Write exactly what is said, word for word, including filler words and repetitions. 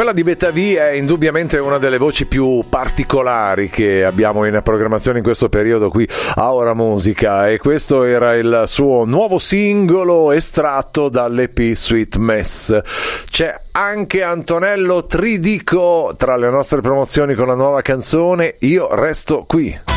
Quella di Betavi è indubbiamente una delle voci più particolari che abbiamo in programmazione in questo periodo qui a Ora Musica, e questo era il suo nuovo singolo estratto dall'E P Sweet Mess. C'è anche Antonello Tridico tra le nostre promozioni con la nuova canzone Io resto qui.